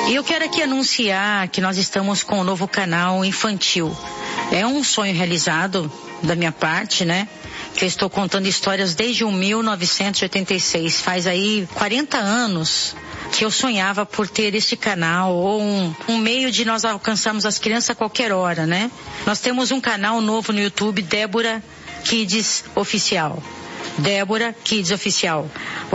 E eu quero aqui anunciar que nós estamos com um novo canal infantil. É um sonho realizado da minha parte, né? Que eu estou contando histórias desde 1986. Faz aí 40 anos que eu sonhava por ter este canal, ou um meio de nós alcançarmos as crianças a qualquer hora, né? Nós temos um canal novo no YouTube, Débora Kids Oficial. Débora Kids Oficial.